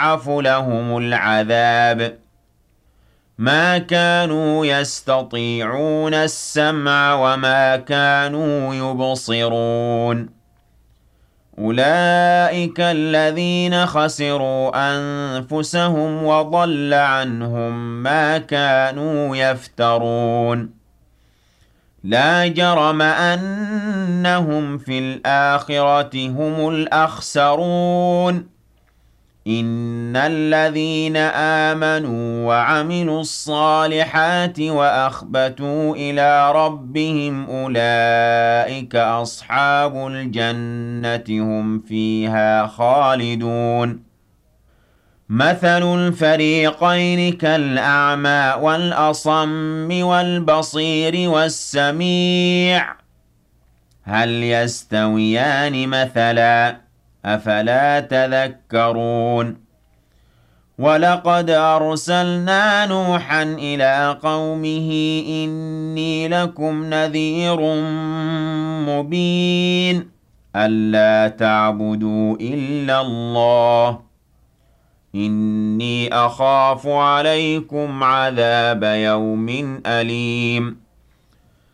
يضاعف لهم العذاب. ما كانوا يستطيعون السمع وما كانوا يبصرون. أولئك الذين خسروا أنفسهم وضل عنهم ما كانوا يفترون. لا جرم أنهم في الآخرة هم الأخسرون. إن الذين آمنوا وعملوا الصالحات وأخبتوا إلى ربهم أولئك أصحاب الجنة هم فيها خالدون. مثل الفريقين كالأعمى والأصم والبصير والسميع هل يستويان مثلا أفلا تذكرون. ولقد أرسلنا نوحا إلى قومه إني لكم نذير مبين ألا تعبدوا إلا الله إني أخاف عليكم عذاب يوم أليم.